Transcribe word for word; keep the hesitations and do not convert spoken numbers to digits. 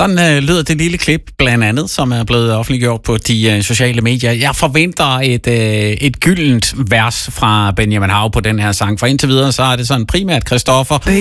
Sådan øh, lyder det lille klip, blandt andet, som er blevet offentliggjort på de øh, sociale medier. Jeg forventer et, øh, et gyldent vers fra Benjamin Hav på den her sang, for indtil videre så er det sådan primært Christoffer